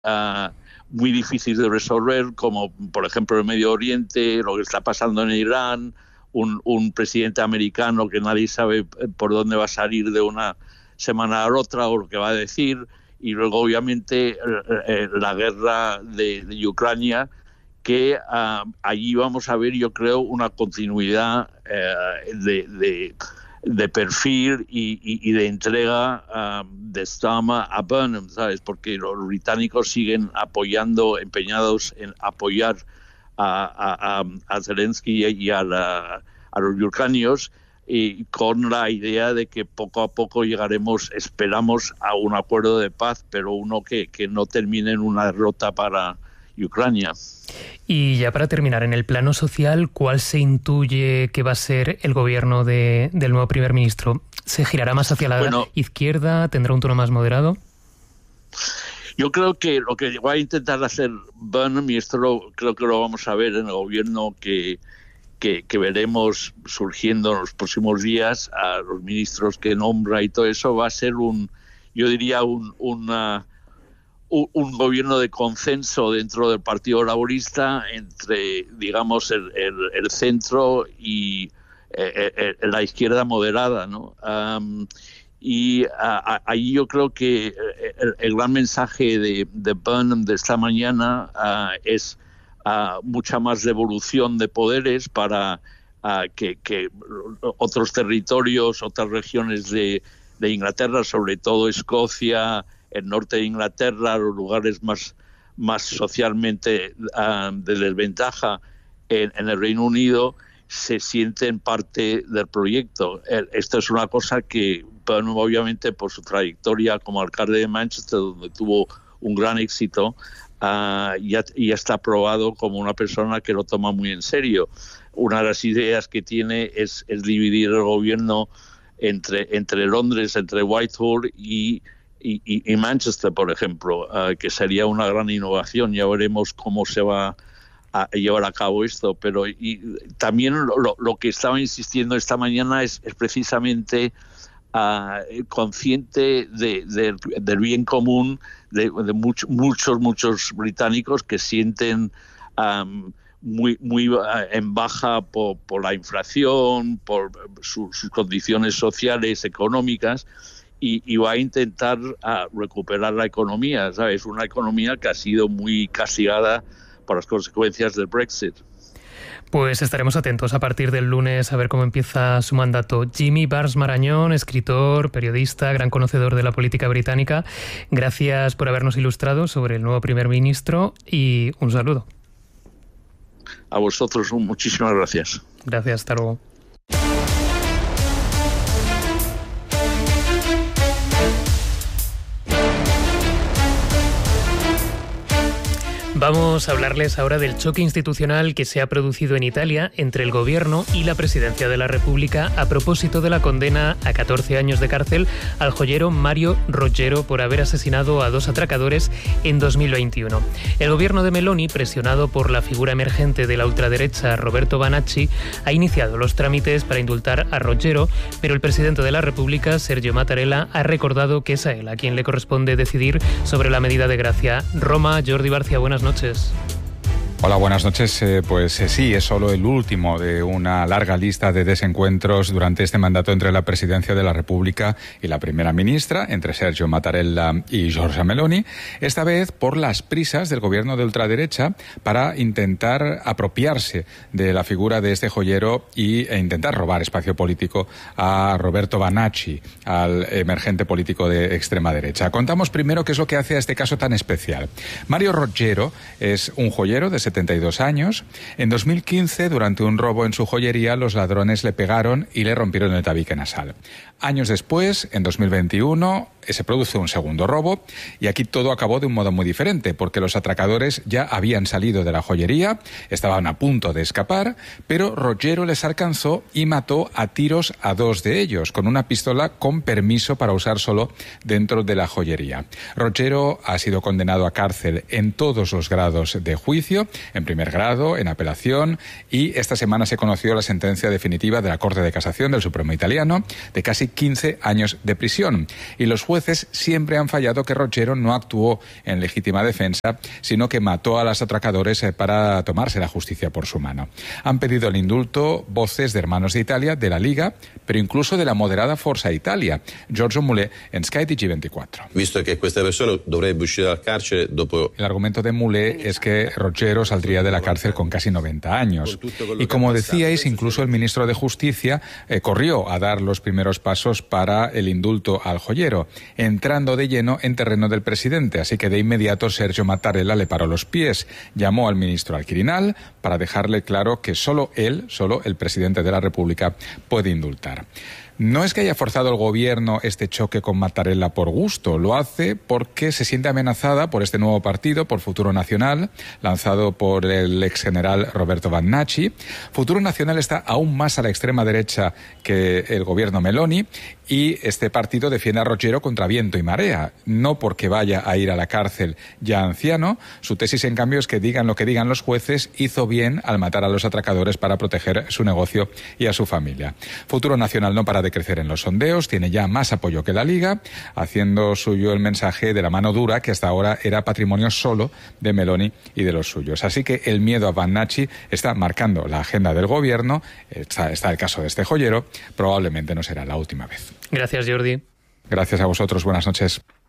muy difícil de resolver, como por ejemplo el Medio Oriente, lo que está pasando en Irán, un presidente americano que nadie sabe por dónde va a salir de una semana a la otra o lo que va a decir, y luego obviamente la guerra de Ucrania, que allí vamos a ver, yo creo, una continuidad de perfil y de entrega de Starmer a Burnham, ¿sabes? Porque los británicos siguen empeñados en apoyar a Zelensky y a los ucranianos, y con la idea de que poco a poco esperamos a un acuerdo de paz, pero uno que no termine en una derrota para Ucrania. Y ya para terminar, en el plano social, ¿cuál se intuye que va a ser el gobierno del nuevo primer ministro? ¿Se girará más hacia la izquierda? ¿Tendrá un tono más moderado? Yo creo que lo que va a intentar hacer Burnham, y esto creo que lo vamos a ver en el gobierno que veremos surgiendo en los próximos días, a los ministros que nombra y todo eso, va a ser un gobierno de consenso dentro del Partido Laborista entre, digamos, el centro y la izquierda moderada, ¿no? Y ahí yo creo que el gran mensaje de Burnham de esta mañana es mucha más devolución de poderes para que otros territorios, otras regiones de Inglaterra, sobre todo Escocia, el norte de Inglaterra, los lugares más socialmente de desventaja en el Reino Unido, se sienten parte del proyecto. Esto es una cosa que, bueno, obviamente por su trayectoria como alcalde de Manchester, donde tuvo un gran éxito, ya está probado como una persona que lo toma muy en serio. Una de las ideas que tiene es dividir el gobierno entre Londres, entre Whitehall y Manchester, por ejemplo, que sería una gran innovación. Ya veremos cómo se va a llevar a cabo esto, pero también lo que estaba insistiendo esta mañana es precisamente consciente del bien común de muchos británicos que sienten muy en baja por la inflación, por sus condiciones sociales, económicas, y va a intentar recuperar la economía, ¿sabes? Una economía que ha sido muy castigada por las consecuencias del Brexit. Pues estaremos atentos a partir del lunes a ver cómo empieza su mandato. Jimmy Barnes Marañón, escritor, periodista, gran conocedor de la política británica, gracias por habernos ilustrado sobre el nuevo primer ministro y un saludo. A vosotros, muchísimas gracias. Gracias, hasta luego. Vamos a hablarles ahora del choque institucional que se ha producido en Italia entre el gobierno y la presidencia de la República a propósito de la condena a 14 años de cárcel al joyero Mario Roggero por haber asesinado a 2 atracadores en 2021. El gobierno de Meloni, presionado por la figura emergente de la ultraderecha Roberto Banacci, ha iniciado los trámites para indultar a Roggero, pero el presidente de la República, Sergio Mattarella, ha recordado que es a él a quien le corresponde decidir sobre la medida de gracia. Roma, Jordi Barcia, buenas noches. Hola, buenas noches. Sí, es solo el último de una larga lista de desencuentros durante este mandato entre la presidencia de la República y la primera ministra, entre Sergio Mattarella y Giorgia Meloni, esta vez por las prisas del gobierno de ultraderecha para intentar apropiarse de la figura de este joyero e intentar robar espacio político a Roberto Banacci, al emergente político de extrema derecha. Contamos primero qué es lo que hace a este caso tan especial. Mario Roggero es un joyero de 72 años. En 2015, durante un robo en su joyería, los ladrones le pegaron y le rompieron el tabique nasal. Años después, en 2021, se produce un segundo robo y aquí todo acabó de un modo muy diferente porque los atracadores ya habían salido de la joyería, estaban a punto de escapar, pero Roggero les alcanzó y mató a tiros a 2 de ellos con una pistola con permiso para usar solo dentro de la joyería. Roggero ha sido condenado a cárcel en todos los grados de juicio en primer grado, en apelación, y esta semana se conoció la sentencia definitiva de la Corte de Casación del Supremo italiano de casi 15 años de prisión. Y los jueces siempre han fallado que Rogero no actuó en legítima defensa, sino que mató a los atracadores para tomarse la justicia por su mano. Han pedido el indulto voces de Hermanos de Italia, de la Liga, pero incluso de la moderada Forza Italia. Giorgio Mulè en Sky TG24. Visto que esta persona dovrebbe uscire dal carcere dopo... El argumento de Mulè es que Rogero saldría de la cárcel con casi 90 años. Y como decíais, incluso el ministro de Justicia corrió a dar los primeros pasos para el indulto al joyero, entrando de lleno en terreno del presidente. Así que de inmediato Sergio Mattarella le paró los pies, llamó al ministro al Quirinal para dejarle claro que solo él, solo el presidente de la República, puede indultar. No es que haya forzado el gobierno este choque con Mattarella por gusto, lo hace porque se siente amenazada por este nuevo partido, por Futuro Nacional, lanzado por el ex general Roberto Vannacci. Futuro Nacional está aún más a la extrema derecha que el gobierno Meloni y este partido defiende a Rogero contra viento y marea, no porque vaya a ir a la cárcel ya anciano. Su tesis, en cambio, es que digan lo que digan los jueces, hizo bien al matar a los atracadores para proteger su negocio y a su familia. Futuro Nacional no para de crecer en los sondeos, tiene ya más apoyo que la Liga, haciendo suyo el mensaje de la mano dura que hasta ahora era patrimonio solo de Meloni y de los suyos. Así que el miedo a Vannacci está marcando la agenda del gobierno. Está el caso de este joyero, probablemente no será la última vez. Gracias, Jordi. Gracias a vosotros, buenas noches.